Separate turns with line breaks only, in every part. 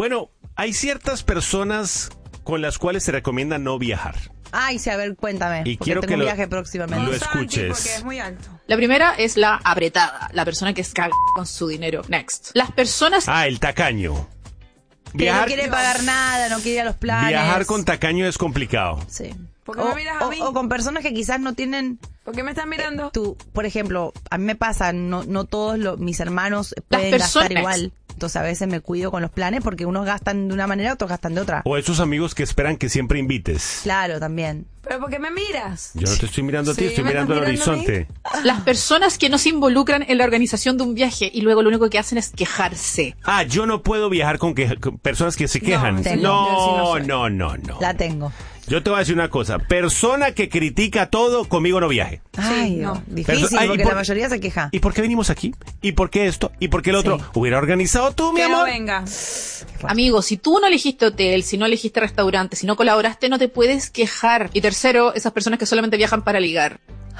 Bueno, hay ciertas personas con las cuales se recomienda no viajar.
Ay, sí, a ver, cuéntame.
Y
porque
quiero
tengo
que
un
lo-
viaje próximamente.
lo
No, Santi,
escuches.
porque es muy alto.
La primera es la apretada, la persona que es caga con su dinero. Next. Las personas...
El tacaño.
Que no quiere pagar nada, no quiere ir a los planes.
Viajar con tacaño es complicado.
Sí.
¿Por qué me miras a mí?
O con personas que quizás no tienen...
¿Por qué me estás mirando?
Tú, por ejemplo, a mí me pasa, no todos mis hermanos pueden gastar
personas.
igual. Entonces a veces me cuido con los planes porque unos gastan de una manera, otros gastan de otra.
O esos amigos que esperan que siempre invites.
Claro, también.
¿Pero por qué me miras?
Yo no te estoy mirando a ti,
Sí,
estoy
¿me
mirando al
estás mirando a
horizonte.
Las personas que no se involucran en la organización de un viaje y luego lo único que hacen es quejarse.
Yo no puedo viajar con personas que se quejan.
tengo.
No,
Yo sí
no,
no
no.
La tengo.
Yo te voy a decir una cosa. Persona que critica todo, conmigo no viaje.
Ay,
no.
difícil,
Ay, ¿y
porque
por-
la mayoría se queja.
¿Y por qué venimos aquí? ¿Y por qué esto? ¿Y por qué el otro?
Sí.
Hubiera organizado tú, mi
Que no
amor.
venga.
Amigo, si tú no elegiste hotel, si no elegiste restaurante, si no colaboraste, no te puedes quejar. Y tercero, esas personas que solamente viajan para ligar.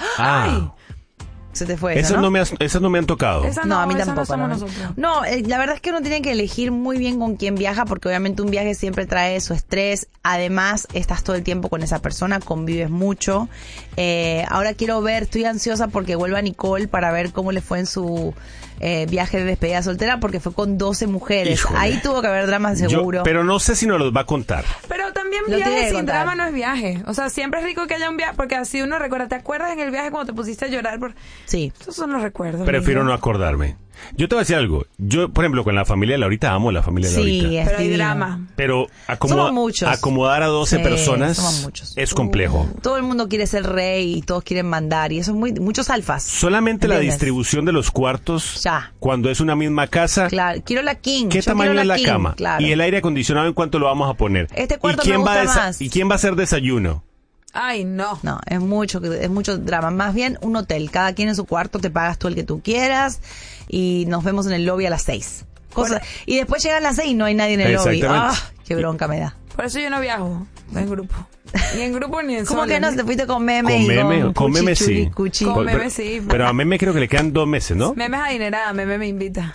Se te fue
Esas
eso, ¿no?
esas no me han tocado.
Esa
No, a mí
esa
tampoco.
No somos
No,
nosotros.
No, la verdad es que uno tiene que elegir muy bien con quién viaja, porque obviamente un viaje siempre trae su estrés. Además, estás todo el tiempo con esa persona, convives mucho. Ahora estoy ansiosa porque vuelva Nicole para ver cómo le fue en su viaje de despedida soltera, porque fue con 12 mujeres.
Híjole.
Ahí tuvo que haber dramas seguro.
Pero no sé si nos los va a contar.
Pero también
Lo tiene
viaje
que
sin
contar.
drama no es viaje. O sea, siempre es rico que haya un viaje, porque así uno recuerda. ¿Te acuerdas en el viaje cuando te pusiste a llorar?
Sí.
Esos son los recuerdos.
Prefiero
lindo.
no acordarme. Yo te voy a decir algo. Yo, por ejemplo, con la familia de Laurita, amo la familia de
Sí,
Laurita.
es
Pero hay
divino.
drama.
Pero
Somos muchos.
acomodar a 12
Sí,
personas
somos muchos.
es complejo.
Todo el mundo quiere ser rey y todos quieren mandar, y eso es muchos alfas.
Solamente la
¿Entiendes?
distribución de los cuartos,
Ya.
cuando es una misma casa,
Claro, quiero la king.
¿qué
Yo
tamaño
quiero
es la
king,
cama?
Claro.
Y el aire acondicionado, ¿en cuánto lo vamos a poner?
Este cuarto
¿Y quién
me
va
gusta más.
¿Y quién va a hacer desayuno?
Ay, no.
No, es mucho drama. Más bien un hotel. Cada quien en su cuarto, te pagas tú el que tú quieras y nos vemos en el lobby a las 6. Y después llegan las 6 y no hay nadie en el lobby.
Exactamente.
Qué bronca me da.
Por eso yo no viajo en grupo. Ni en grupo ni en
¿Cómo
sola.
que no? Te fuiste con meme
Con
y
meme, con meme
cuchichuri,
sí.
cuchi.
Con
Pero-
meme sí.
Pero a meme creo que le quedan 2 meses, ¿no?
Meme es adinerada, meme me invita.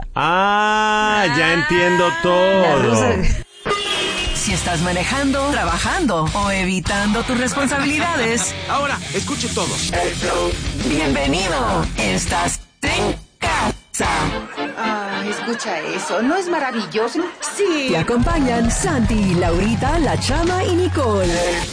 Ya entiendo
La
todo.
rusa-
Si estás manejando, trabajando o evitando tus responsabilidades,
Ahora, escuche todos.
bienvenido. Estás en casa.
Escucha eso, ¿no es maravilloso? Sí.
Te acompañan Santi, Laurita, La Chama y Nicole.